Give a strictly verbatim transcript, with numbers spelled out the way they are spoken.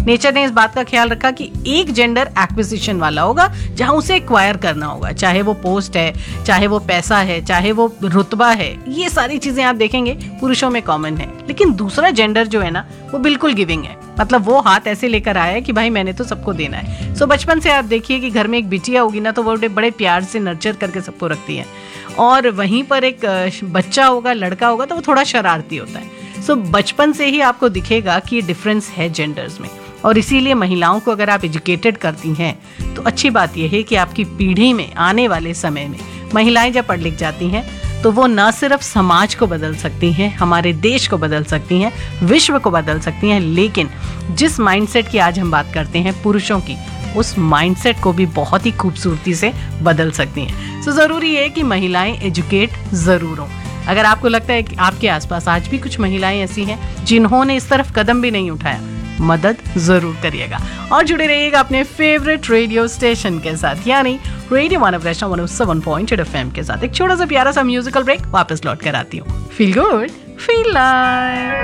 Nature ने इस बात का ख्याल रखा कि एक जेंडर एक्विजिशन वाला होगा, जहां उसे एक्वायर करना होगा, चाहे वो पोस्ट है, चाहे वो पैसा है, चाहे वो रुतबा है, ये सारी चीजें आप देखेंगे पुरुषों में कॉमन है। लेकिन दूसरा जेंडर जो है ना, वो बिल्कुल गिविंग है, मतलब वो हाथ ऐसे लेकर आया है कि भाई मैंने तो सबको देना है। सो बचपन से आप देखिए कि घर में एक बिटिया होगी ना, तो वो बड़े प्यार से नर्चर करके सबको रखती है, और वहीं पर एक बच्चा होगा, लड़का होगा, तो वो थोड़ा शरारती होता है। सो बचपन से ही आपको दिखेगा कि ये डिफरेंस है जेंडर्स में, और इसीलिए महिलाओं को अगर आप एजुकेटेड करती हैं तो अच्छी बात यह है कि आपकी पीढ़ी में, आने वाले समय में महिलाएं जब पढ़ लिख जाती हैं तो वो न सिर्फ समाज को बदल सकती हैं, हमारे देश को बदल सकती हैं, विश्व को बदल सकती हैं, लेकिन जिस माइंडसेट की आज हम बात करते हैं पुरुषों की, उस माइंडसेट को भी बहुत ही खूबसूरती से बदल सकती हैं। सो ज़रूरी है कि महिलाएं एजुकेट ज़रूर हों। अगर आपको लगता है कि आपके आसपास आज भी कुछ महिलाएं ऐसी हैं जिन्होंने इस तरफ कदम भी नहीं उठाया, मदद जरूर करिएगा और जुड़े रहिएगा अपने फेवरेट रेडियो स्टेशन के साथ, यानी रेडियो मानव वैष्णव one O seven point eight F M के साथ। एक छोटा सा प्यारा सा म्यूजिकल ब्रेक, वापस लौट कर आती हूँ। Feel good, feel like.